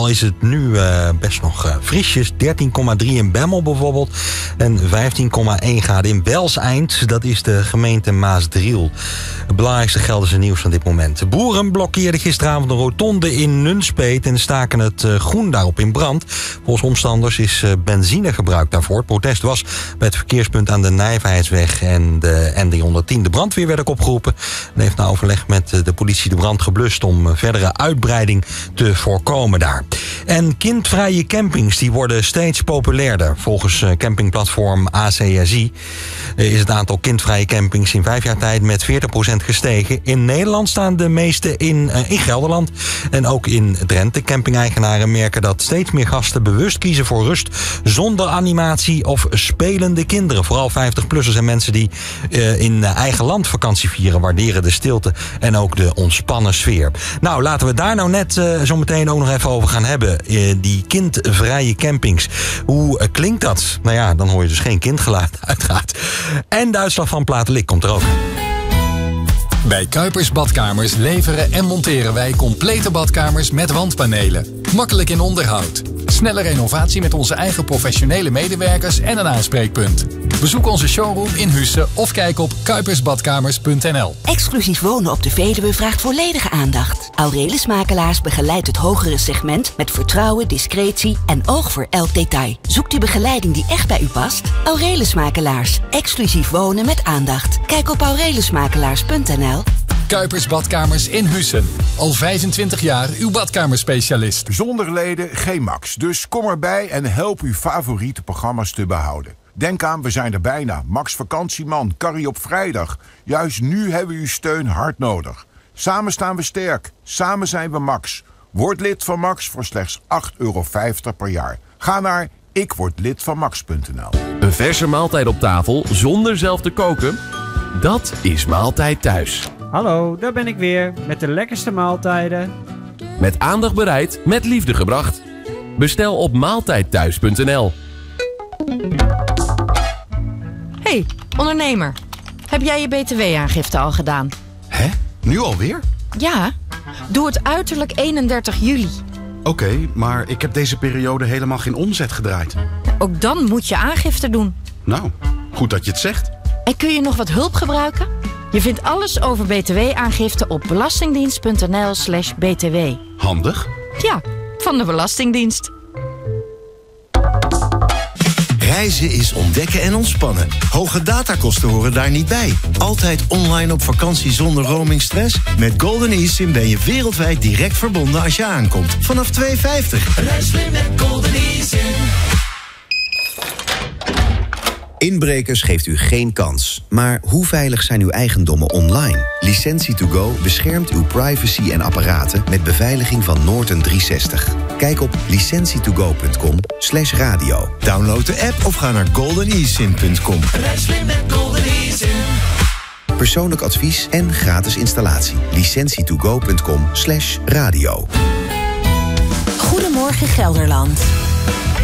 Al is het nu best nog frisjes. 13,3 in Bemmel bijvoorbeeld. En 15,1 graden in Welseind. Dat is de gemeente Maasdriel. Het belangrijkste Gelderse nieuws van dit moment. De boeren blokkeerden gisteravond een rotonde in Nunspeet en staken het groen daarop in brand. Volgens omstanders is benzine gebruikt daarvoor. Het protest was bij het verkeerspunt aan de Nijverheidsweg en de N310. De brandweer werd ook opgeroepen en heeft na overleg met de politie de brand geblust om verdere uitbreiding te voorkomen daar. En kindvrije campings die worden steeds populairder. Volgens campingplatform ACSI is het aantal kindvrije campings in 5 jaar tijd met 40% gestegen. In Nederland staan de meeste in Gelderland en ook in Drenthe. Camping-eigenaren merken dat steeds meer gasten bewust kiezen voor rust zonder animatie of spelende kinderen. Vooral 50-plussers en mensen die in eigen land vakantie vieren waarderen de stilte en ook de ontspannen sfeer. Nou, laten we daar nou net zo meteen ook nog even over gaan hebben. Die kindvrije campings. Hoe klinkt dat? Nou ja, dan hoor je dus geen kindgeluid uiteraard. En de uitslag van Platelik komt er ook. Bij Kuipers Badkamers leveren en monteren wij complete badkamers met wandpanelen. Makkelijk in onderhoud. Snelle renovatie met onze eigen professionele medewerkers en een aanspreekpunt. Bezoek onze showroom in Husse of kijk op kuipersbadkamers.nl. Exclusief wonen op de Veluwe vraagt volledige aandacht. Aurelius Makelaars begeleidt het hogere segment met vertrouwen, discretie en oog voor elk detail. Zoekt u begeleiding die echt bij u past? Aurelius Makelaars. Exclusief wonen met aandacht. Kijk op aureliusmakelaars.nl. Kuipers Badkamers in Hussen. Al 25 jaar uw badkamerspecialist. Zonder leden geen Max. Dus kom erbij en help uw favoriete programma's te behouden. Denk aan, we zijn er bijna. Max Vakantieman, Carrie op vrijdag. Juist nu hebben we uw steun hard nodig. Samen staan we sterk. Samen zijn we Max. Word lid van Max voor slechts €8,50 per jaar. Ga naar ikwordlidvanmax.nl. Een verse maaltijd op tafel zonder zelf te koken? Dat is Maaltijd Thuis. Hallo, daar ben ik weer met de lekkerste maaltijden. Met aandacht bereid, met liefde gebracht. Bestel op maaltijdthuis.nl. Hey, ondernemer. Heb jij je btw-aangifte al gedaan? Hè? Nu alweer? Ja, doe het uiterlijk 31 juli. Oké, maar ik heb deze periode helemaal geen omzet gedraaid. Ook dan moet je aangifte doen. Nou, goed dat je het zegt. En kun je nog wat hulp gebruiken? Je vindt alles over btw-aangifte op belastingdienst.nl/btw. Handig. Ja, van de Belastingdienst. Reizen is ontdekken en ontspannen. Hoge datakosten horen daar niet bij. Altijd online op vakantie zonder roamingstress? Met Golden eSIM ben je wereldwijd direct verbonden als je aankomt. Vanaf €2,50. Reis weer met Golden eSIM. Inbrekers geeft u geen kans. Maar hoe veilig zijn uw eigendommen online? Licentie2Go beschermt uw privacy en apparaten met beveiliging van Norton 360. Kijk op licentietogo.com/radio. Download de app of ga naar goldenesim.com. Reis weer met Golden eSIM. Persoonlijk advies en gratis installatie. Licentietogo.com/radio. Goedemorgen Gelderland.